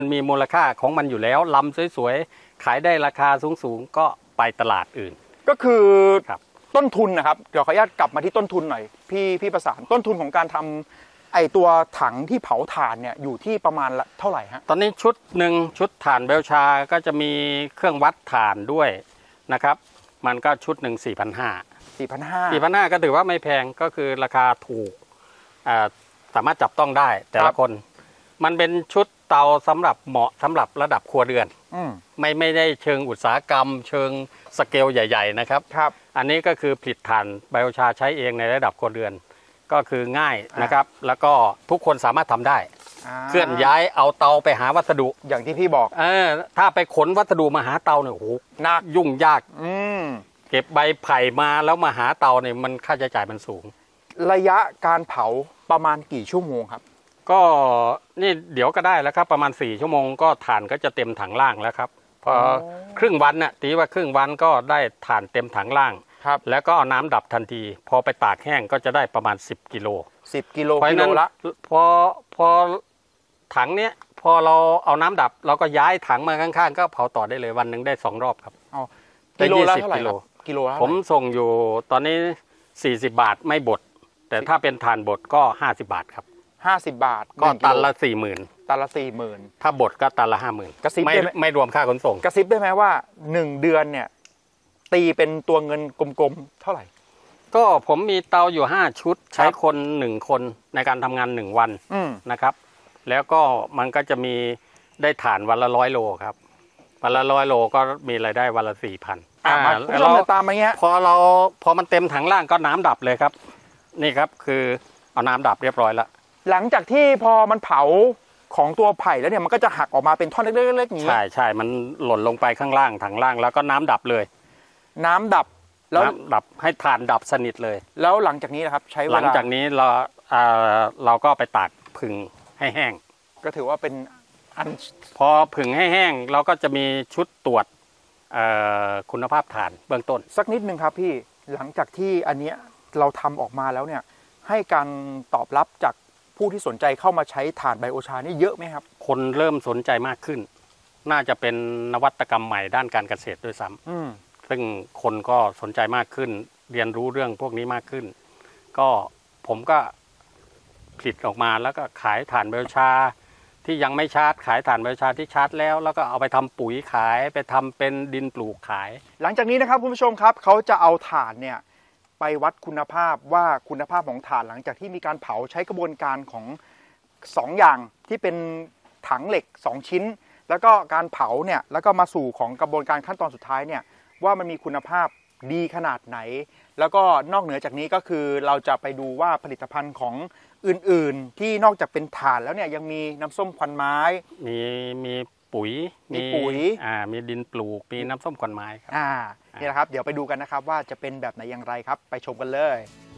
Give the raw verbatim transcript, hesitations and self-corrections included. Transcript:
มีมูลค่าของมันอยู่แล้วลำสวยๆขายได้ราคาสูงๆก็ไปตลาดอื่นก็คือครับต้นทุนนะครับเดี๋ยวขออนุญาตกลับมาที่ต้นทุนหน่อยพี่พี่ประสานต้นทุนของการทำไอตัวถังที่เผาถ่านเนี่ยอยู่ที่ประมาณเท่าไหร่ฮะตอนนี้ชุดหนึ่งชุดถ่านเบลชาก็จะมีเครื่องวัดถ่านด้วยนะครับมันก็ชุดหนึ่งสี่พันห้าสี่พันห้าสี่พันห้าก็ถือว่าไม่แพงก็คือราคาถูกสามารถจับต้องได้แต่ละคนมันเป็นชุดเตาสำหรับเหมาะสำหรับระดับครัวเรือนไม่ไม่ได้เชิงอุตสาหกรรมเชิงสเกลใหญ่ๆนะครับครับอันนี้ก็คือผลิตถ่านไบโอชาใช้เองในระดับครัวเรือนก็คือง่ายนะครับแล้วก็ทุกคนสามารถทำได้เคลื่อนย้ายเอาเตาไปหาวัสดุอย่างที่พี่บอกเออถ้าไปขนวัสดุมาหาเตาเนี่ยโอ้โหหนักยุ่งยากอืมเก็บใบไผ่มาแล้วมาหาเตาเนี่ยมันค่าใช้จ่ายมันสูงระยะการเผาประมาณกี่ชั่วโมงครับก็นี่เดี๋ยวก็ได้แล้วครับประมาณสี่ชั่วโมงก็ถ่านก็จะเต็มถังล่างแล้วครับพอครึ่งวันน่ะตีว่าครึ่งวันก็ได้ถ่านเต็มถังล่างครับแล้วก็เอาน้ำดับทันทีพอไปตากแห้งก็จะได้ประมาณสิบกิโลสิบกิโลกิโลละพอพอถังเนี้ยพอเราเอาน้ำดับเราก็ย้ายถังมาข้างๆก็เผาต่อได้เลยวันหนึ่งได้สองรอบครับอ๋อกิโลละเท่าไหร่ครับกิโลละผมส่งอยู่ตอนนี้สี่สิบบาทไม่บดแต่ถ้าเป็นถ่านบดก็ห้าสิบบาทครับห้าสิบบาทก็ตันละสี่หมื่นตันละสี่หมื่นถ้าบดก็ตันละห้าหมื่นกระซิบไม่ไม่รวมค่าขนส่งกระซิบได้ไหมว่าหนึ่งเดือนเนี่ยตีเป็นตัวเงินกลมๆเท่าไหร่ก็ผมมีเตาอยู่ห้าชุดใช้คนหนึ่งคนในการทำงานหนึ่งวันนะครับแล้วก็มันก็จะมีได้ถ่านวันละร้อยโลครับวันละร้อยโลก็มีรายได้วันละสี่พันอ่าเราตามมาเงี้ยพอเราพอมันเต็มถังล่างก็น้ำดับเลยครับนี่ครับคือเอาน้ำดับเรียบร้อยแล้วหลังจากที่พอมันเผาของตัวไผ่แล้วเนี่ยมันก็จะหักออกมาเป็นท่อนเล็กๆอย่างนี้ใช่ใช่มันหล่นลงไปข้างล่างถังล่างแล้วก็น้ำดับเลยน้ำดับแล้วดับให้ถ่านดับสนิทเลยแล้วหลังจากนี้นะครับใช้เวลาหลังจากนี้เราเอ่อเราก็ไปตากผึ่งให้แห้งก็ถือว่าเป็นอันพอผึ่งให้แห้งเราก็จะมีชุดตรวจคุณภาพถ่านเบื้องต้นสักนิดนึงครับพี่หลังจากที่อันเนี้ยเราทำออกมาแล้วเนี่ยให้การตอบรับจากผู้ที่สนใจเข้ามาใช้ถ่านไบโอชานี่เยอะไหมครับคนเริ่มสนใจมากขึ้นน่าจะเป็นนวัตกรรมใหม่ด้านการเกษตรด้วยซ้ำซึ่งคนก็สนใจมากขึ้นเรียนรู้เรื่องพวกนี้มากขึ้นก็ผมก็ผลิตออกมาแล้วก็ขายถ่านไบโอชาที่ยังไม่ชาร์จขายถ่านไบโอชาที่ชาร์จแล้วแล้วก็เอาไปทำปุ๋ยขายไปทำเป็นดินปลูกขายหลังจากนี้นะครับคุณผู้ชมครับเขาจะเอาถ่านเนี่ยไปวัดคุณภาพว่าคุณภาพของถ่านหลังจากที่มีการเผาใช้กระบวนการของสองอย่างที่เป็นถังเหล็กสองชิ้นแล้วก็การเผาเนี่ยแล้วก็มาสู่ของกระบวนการขั้นตอนสุดท้ายเนี่ยว่ามันมีคุณภาพดีขนาดไหนแล้วก็นอกเหนือจากนี้ก็คือเราจะไปดูว่าผลิตภัณฑ์ของอื่นๆที่นอกจากเป็นถ่านแล้วเนี่ยยังมีน้ำส้มควันไม้มีมีปุ๋ยมีปุ๋ยอ่ามีดินปลูกมีน้ำส้มควันไม้ครับอ่านี่แหละครับเดี๋ยวไปดูกันนะครับว่าจะเป็นแบบไหนอย่างไรครับไปชมกันเลย